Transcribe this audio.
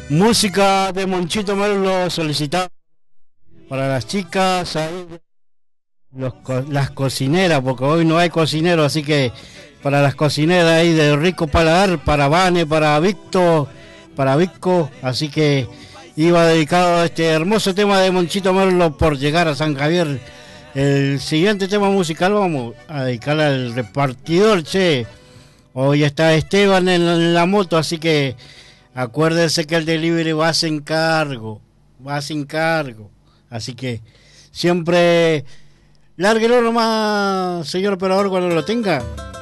Música de Monchito Merlo solicitada para las chicas, ahí, las cocineras, porque hoy no hay cocineros, así que para las cocineras ahí de Rico Paladar, para Vane, para Víctor, para Vico, así que iba dedicado a este hermoso tema de Monchito Merlo por llegar a San Javier. El siguiente tema musical vamos a dedicarle al repartidor, che. Hoy está Esteban en la moto, así que acuérdense que el delivery va sin cargo, va sin cargo. Así que siempre lárguelo nomás, señor operador, cuando lo tenga.